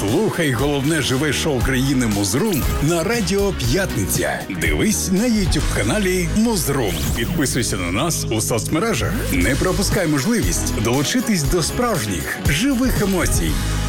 Слухай головне живе шоу країни Музрум на Радіо П'ятниця. Дивись на YouTube-каналі Музрум. Підписуйся на нас у соцмережах. Не пропускай можливість долучитись до справжніх живих емоцій.